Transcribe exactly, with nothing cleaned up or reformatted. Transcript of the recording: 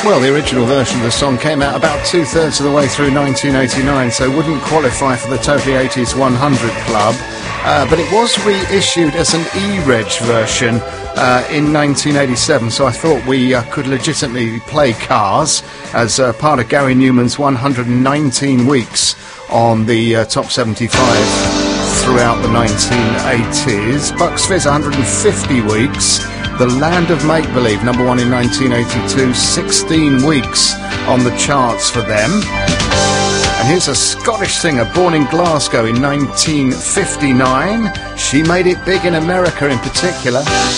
Well, the original version of the song came out about two-thirds of the way through nineteen eighty-nine, so wouldn't qualify for the Totally eighties one hundred Club. Uh, but it was reissued as an E-Reg version uh, in nineteen eighty-seven, so I thought we uh, could legitimately play Cars as uh, part of Gary Newman's one hundred nineteen weeks on the uh, Top seventy-five throughout the nineteen eighties. Bucks Fizz, one hundred fifty weeks. The Land of Make-Believe, number one in nineteen eighty-two, sixteen weeks on the charts for them. And here's a Scottish singer born in Glasgow in nineteen fifty-nine. She made it big in America in particular.